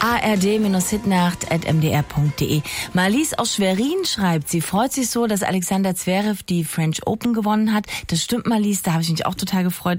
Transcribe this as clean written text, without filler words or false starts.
ard-hitnacht@mdr.de. Marlies aus Schwerin schreibt, sie freut sich so, dass Alexander Zverev die French Open gewonnen hat. Das stimmt, Marlies, da habe ich mich auch total gefreut.